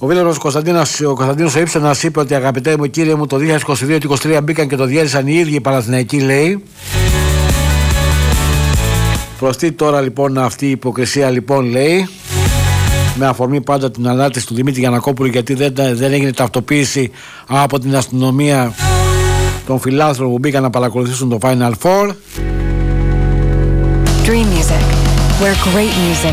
Ο Βίλερος Κωνσταντίνος ο Ήψενας είπε ότι αγαπητέ μου κύριε μου, το 2022-2023 μπήκαν και το διέλυσαν οι ίδιοι οι Παναθηναϊκοί, λέει. Προστεί τώρα λοιπόν αυτή η υποκρισία, λοιπόν, λέει, με αφορμή πάντα την ανάρτηση του Δημήτρη Γιαννακόπουλου, γιατί δεν έγινε ταυτοποίηση από την αστυνομία των φιλάνθρωπων που μπήκαν να παρακολουθήσουν το Final Four. Dream Music, where great music